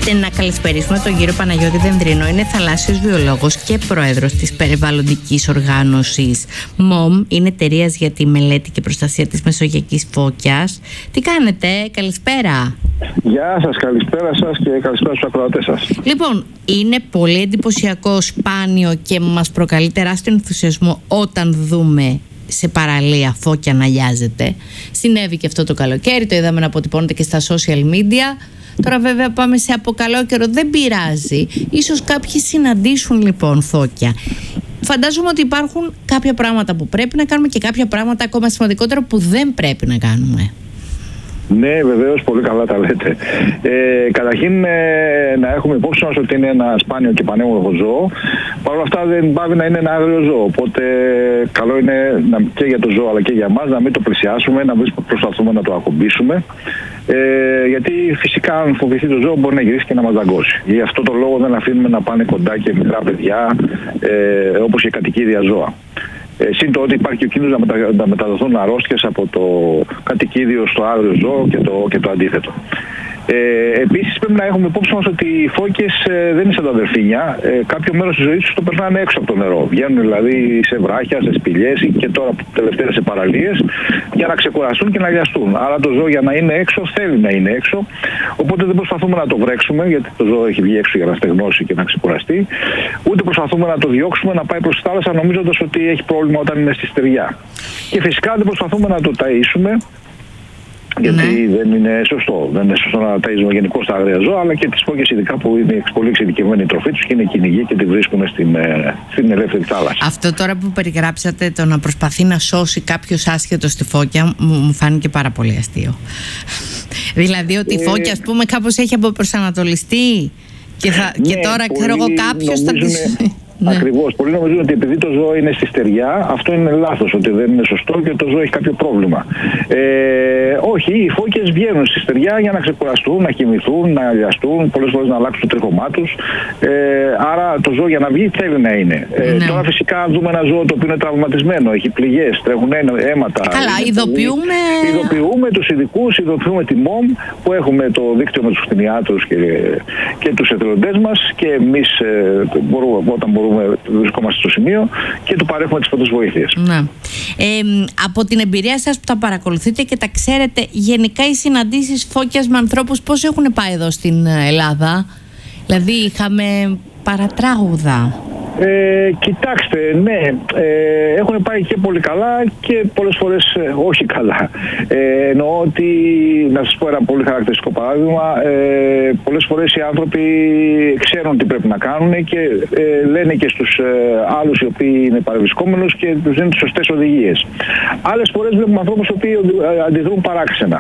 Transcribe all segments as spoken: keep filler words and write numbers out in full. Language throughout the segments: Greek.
Και να καλησπερίσουμε τον κύριο Παναγιώτη Δενδρινό. Είναι θαλάσσιος βιολόγος και πρόεδρος της περιβαλλοντικής οργάνωσης μομ. Είναι εταιρείας για τη μελέτη και προστασία της μεσογειακής φώκιας. Τι κάνετε, καλησπέρα. Γεια σας, καλησπέρα σας και καλησπέρα στους ακροατές σας. Λοιπόν, είναι πολύ εντυπωσιακό, σπάνιο και μας προκαλεί τεράστιο ενθουσιασμό όταν δούμε σε παραλία φώκια να λιάζεται. Συνέβη και αυτό το καλοκαίρι, το είδαμε να αποτυπώνεται και στα social media. Τώρα βέβαια πάμε σε από καλό καιρό, δεν πειράζει. Ίσως κάποιοι συναντήσουν λοιπόν φώκια. Φαντάζομαι ότι υπάρχουν κάποια πράγματα που πρέπει να κάνουμε και κάποια πράγματα ακόμα σημαντικότερα που δεν πρέπει να κάνουμε. Ναι, βεβαίως, πολύ καλά τα λέτε. Ε, καταρχήν, ε, να έχουμε υπόψη μας ότι είναι ένα σπάνιο και πανέμορφο ζώο. Παρ' όλα αυτά, δεν πάβει να είναι ένα άγριο ζώο. Οπότε, καλό είναι να, και για το ζώο αλλά και για μας να μην το πλησιάσουμε, να μην προσπαθούμε να το ακουμπήσουμε. Ε, γιατί φυσικά, αν φοβηθεί το ζώο, μπορεί να γυρίσει και να μας δαγκώσει. Γι' αυτό το λόγο δεν αφήνουμε να πάνε κοντά και μικρά παιδιά, ε, όπως και κατοικίδια ζώα. Ε, Συν το ότι υπάρχει ο κίνδυνος να, μετα, να μεταδοθούν αρρώστιες από το κατοικίδιο στο άγριο ζώο και το, και το αντίθετο. Ε, επίσης πρέπει να έχουμε υπόψη μας ότι οι φώκες ε, δεν είναι σαν τα δελφίνια. Ε, κάποιο μέρος της ζωής τους το περνάνε έξω από το νερό. Βγαίνουν δηλαδή σε βράχια, σε σπηλιές και τώρα τελευταία σε παραλίες για να ξεκουραστούν και να λιαστούν. Άρα το ζώο για να είναι έξω θέλει να είναι έξω. Οπότε δεν προσπαθούμε να το βρέξουμε, γιατί το ζώο έχει βγει έξω για να στεγνώσει και να ξεκουραστεί. Ούτε προσπαθούμε να το διώξουμε να πάει προς τη θάλασσα νομίζοντας ότι έχει πρόβλημα όταν είναι στη στεριά. Και φυσικά δεν προσπαθούμε να το ταΐσουμε. Γιατί ναι. δεν είναι σωστό. Δεν είναι σωστό να ταΐζουμε γενικώς τα άγρια ζώα, αλλά και τις φώκες ειδικά που είναι πολύ εξειδικευμένη η τροφή τους και είναι κυνηγοί και τη βρίσκουν στην, στην ελεύθερη θάλασσα. Αυτό τώρα που περιγράψατε, το να προσπαθεί να σώσει κάποιος άσχετος τη φώκια, μου, μου φάνηκε πάρα πολύ αστείο. Δηλαδή ότι η φώκια, ας πούμε, κάπως έχει αποπροσανατολιστεί και, θα, ναι, και τώρα ξέρω εγώ κάποιος θα της... Ναι. Ακριβώς. Πολλοί νομίζουν ότι επειδή το ζώο είναι στη στεριά, αυτό είναι λάθος, ότι δεν είναι σωστό και το ζώο έχει κάποιο πρόβλημα. Ε, όχι, οι φώκες βγαίνουν στη στεριά για να ξεκουραστούν, να κοιμηθούν, να λιαστούν, πολλές φορές να αλλάξουν το τρέχωμά τους. Ε, άρα το ζώο για να βγει θέλει να είναι. Ε, ναι. Τώρα φυσικά αν δούμε ένα ζώο το οποίο είναι τραυματισμένο, έχει πληγές, τρέχουν αίματα. Καλά, ειδοποιούμε... Ειδοποιούμε τους ειδικούς, ειδοποιούμε τη μομ που έχουμε το δίκτυο με τους κτηνιάτρους και, και τους εθελοντές μας και εμείς ε, μπορούμε, όταν μπορούμε βρισκόμαστε στο σημείο και του παρέχουμε τις πρώτες βοήθειες. Ναι. Ε, από την εμπειρία σας που τα παρακολουθείτε και τα ξέρετε, γενικά οι συναντήσεις φώκιας με ανθρώπους πώς έχουν πάει εδώ στην Ελλάδα? Δηλαδή είχαμε παρατράγουδα. Ε, κοιτάξτε, ναι, ε, έχουν πάει και πολύ καλά και πολλές φορές ε, όχι καλά. Ε, εννοώ ότι, να σας πω ένα πολύ χαρακτηριστικό παράδειγμα, ε, πολλές φορές οι άνθρωποι ξέρουν τι πρέπει να κάνουν και ε, λένε και στους ε, άλλους οι οποίοι είναι παρευρισκόμενους και τους δίνουν τις σωστές οδηγίες. Άλλες φορές βλέπουμε ανθρώπους οι οποίοι αντιδρούν παράξενα.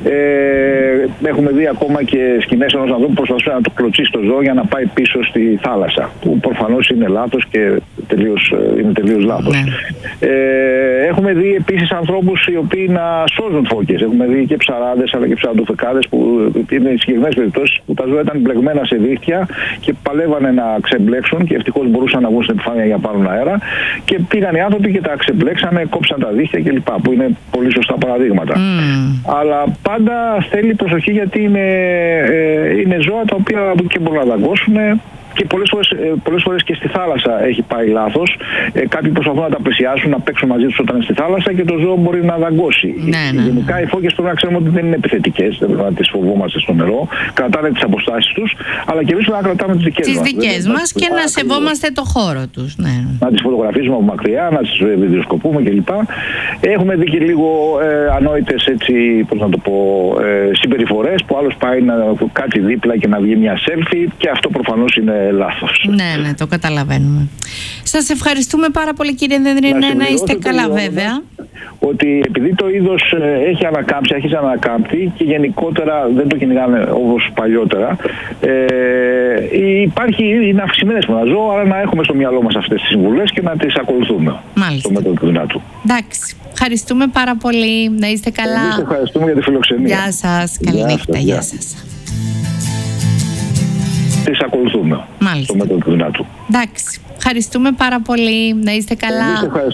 Ε, έχουμε δει ακόμα και σκηνές ενός ανθρώπου που προσπαθούν να το κλωτσίσει το ζώο για να πάει πίσω στη θάλασσα, που προφανώς είναι λάθος και τελείως, είναι τελείως λάθος. Ναι. Ε, έχουμε δει επίσης ανθρώπους οι οποίοι να σώζουν φώκες. Έχουμε δει και ψαράδες αλλά και ψαραντοφεκάδες που είναι συγκεκριμένες περιπτώσεις που τα ζώα ήταν μπλεγμένα σε δίχτυα και παλεύανε να ξεμπλέξουν και ευτυχώς μπορούσαν να βγουν στην επιφάνεια για να πάρουν αέρα και πήγαν οι άνθρωποι και τα ξεμπλέξανε, κόψαν τα δίχτυα κλπ. Που είναι πολύ σωστά παραδείγματα. Mm. Αλλά πάντα θέλει προσοχή γιατί είναι, ε, είναι ζώα τα οποία και μπορούν να δαγκώσουν. Και πολλές φορές, πολλές φορές και στη θάλασσα έχει πάει λάθος. Ε, κάποιοι προσπαθούν να τα πλησιάσουν, να παίξουν μαζί τους όταν είναι στη θάλασσα και το ζώο μπορεί να δαγκώσει. Ναι, ναι. Γενικά οι φώκες πρέπει να ξέρουμε ότι δεν είναι επιθετικές, δεν πρέπει να τις φοβόμαστε στο νερό. Κρατάνε τις αποστάσεις τους, αλλά και εμείς πρέπει να κρατάμε τις δικές τις μας. Τις δικές μας και να σεβόμαστε το χώρο τους. Ναι. Να τις φωτογραφίζουμε από μακριά, να τις βιντεοσκοπούμε κλπ. Έχουμε δει και λίγο ε, ανόητες έτσι, πώς να το πω, ε, συμπεριφορές που άλλος πάει να κάτι δίπλα και να βγει μια selfie και αυτό προφανώς είναι λάθος. Ναι, ναι, το καταλαβαίνουμε. Σας ευχαριστούμε πάρα πολύ κύριε Δενδρινέ, να, να είστε καλά βέβαια. Ότι επειδή το είδος έχει ανακάμψει, έχει ανακάμπτει και γενικότερα δεν το κυνηγάνε όπως παλιότερα, ε, υπάρχει, είναι αυξημένες με ένα ζώο, άρα να έχουμε στο μυαλό μας αυτές τις συμβουλές και να τις ακολουθούμε. Μάλιστα. Στο μέτρο του δυνατού. Εντάξει. Ευχαριστούμε πάρα πολύ. Να είστε καλά. Εμείς ευχαριστούμε για τη φιλοξενία. Γεια σας. Καλή νύχτα. Γεια σας. Τις ακολουθούμε. Μάλιστα. Στο μέτρο του δυνατού. Εντάξει. Ευχαριστούμε πάρα πολύ. Να είστε καλά.